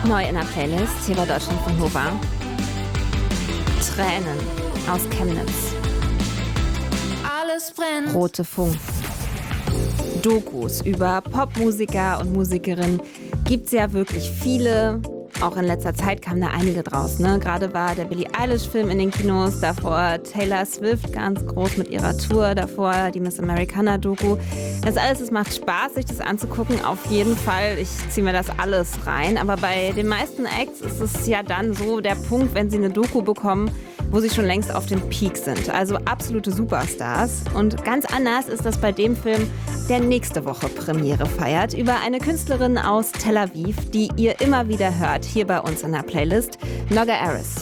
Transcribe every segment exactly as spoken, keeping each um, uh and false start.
Neu in der Playlist hier bei Deutschlandfunk Nova. Tränen aus Chemnitz. Alles brennt. Rote Funken. Dokus über Popmusiker und Musikerinnen gibt's ja wirklich viele. Auch in letzter Zeit kamen da einige draus. Ne? Gerade war der Billie Eilish-Film in den Kinos, davor Taylor Swift ganz groß mit ihrer Tour, davor die Miss Americana-Doku. Das alles, es macht Spaß, sich das anzugucken, auf jeden Fall. Ich ziehe mir das alles rein. Aber bei den meisten Acts ist es ja dann so der Punkt, wenn sie eine Doku bekommen, wo sie schon längst auf dem Peak sind. Also absolute Superstars. Und ganz anders ist das bei dem Film, der nächste Woche Premiere feiert, über eine Künstlerin aus Tel Aviv, die ihr immer wieder hört, hier bei uns in der Playlist, Noga Erez.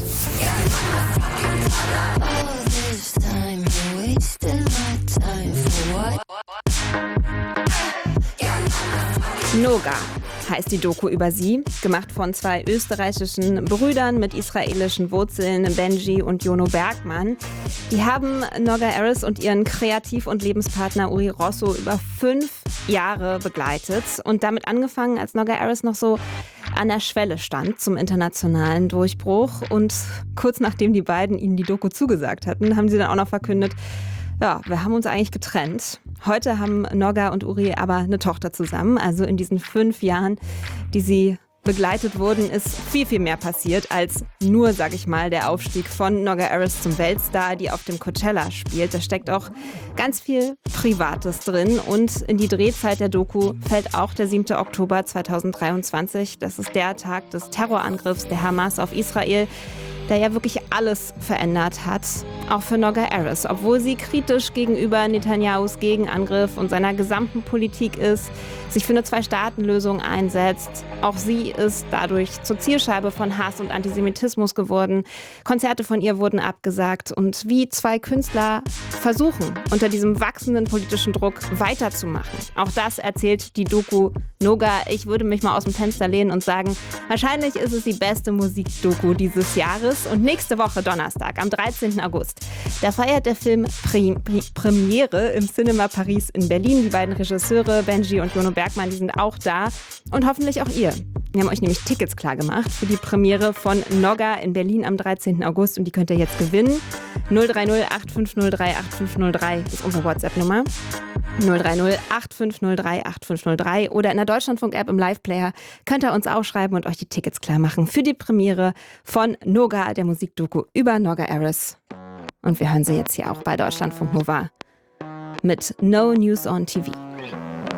Noga heißt die Doku über sie, gemacht von zwei österreichischen Brüdern mit israelischen Wurzeln, Benji und Jono Bergmann. Die haben Noga Erez und ihren Kreativ- und Lebenspartner Uri Rosso über fünf Jahre begleitet und damit angefangen, als Noga Erez noch so an der Schwelle stand zum internationalen Durchbruch. Und kurz nachdem die beiden ihnen die Doku zugesagt hatten, haben sie dann auch noch verkündet, ja, wir haben uns eigentlich getrennt. Heute haben Noga und Uri aber eine Tochter zusammen. Also in diesen fünf Jahren, die sie begleitet wurden, ist viel, viel mehr passiert als nur, sag ich mal, der Aufstieg von Noga Erez zum Weltstar, die auf dem Coachella spielt. Da steckt auch ganz viel Privates drin. Und in die Drehzeit der Doku fällt auch der siebte Oktober zweitausenddreiundzwanzig. Das ist der Tag des Terrorangriffs der Hamas auf Israel, der ja wirklich alles verändert hat, auch für Noga Erez. Obwohl sie kritisch gegenüber Netanyahus Gegenangriff und seiner gesamten Politik ist, sich für eine Zwei-Staaten-Lösung einsetzt. Auch sie ist dadurch zur Zielscheibe von Hass und Antisemitismus geworden. Konzerte von ihr wurden abgesagt. Und wie zwei Künstler versuchen, unter diesem wachsenden politischen Druck weiterzumachen. Auch das erzählt die Doku Noga. Ich würde mich mal aus dem Fenster lehnen und sagen, wahrscheinlich ist es die beste Musikdoku dieses Jahres. Und nächste Woche Donnerstag, am dreizehnten August, da feiert der Film Pri- Pri- Premiere im Cinema Paris in Berlin. Die beiden Regisseure Benji und Jono Bergmann, die sind auch da. Und hoffentlich auch ihr. Wir haben euch nämlich Tickets klar gemacht für die Premiere von Noga in Berlin am dreizehnten August. Und die könnt ihr jetzt gewinnen. null drei null acht fünf null drei acht fünf null drei ist unsere WhatsApp-Nummer. null drei null acht fünf null drei acht fünf null drei oder in der Deutschlandfunk-App im Live-Player könnt ihr uns auch schreiben und euch die Tickets klar machen für die Premiere von Noga, der Musikdoku über Noga Erez. Und wir hören sie jetzt hier auch bei Deutschlandfunk Nova mit No News on T V.